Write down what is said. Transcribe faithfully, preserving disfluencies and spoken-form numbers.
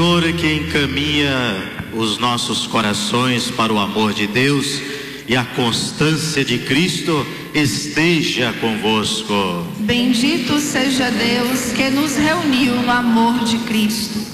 Senhor que encaminha os nossos corações para o amor de Deus e a constância de Cristo esteja convosco. Bendito seja Deus que nos reuniu no amor de Cristo.